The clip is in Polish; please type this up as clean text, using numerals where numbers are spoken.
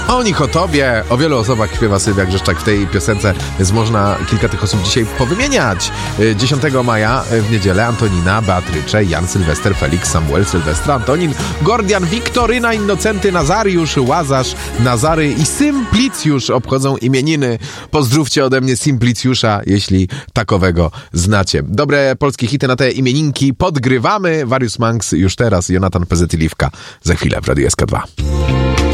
O nich, o tobie, o wielu osobach śpiewa Sylwia Grzeszczak w tej piosence, więc można kilka tych osób dzisiaj powymieniać. 10 maja w niedzielę Antonina, Beatrycze, Jan, Sylwester, Felix, Samuel, Sylwestra, Antonin, Gordian, Wiktoryna, Innocenty, Nazariusz, Łazarz, Nazary i Symplicjusz obchodzą imieniny. Pozdrówcie ode mnie Symplicjusza, jeśli takowego znacie. Dobre polskie hity na te imieninki podgrywamy. Warius Manx już teraz, Jonatan PZ i Liwka za chwilę w Radiu SK2.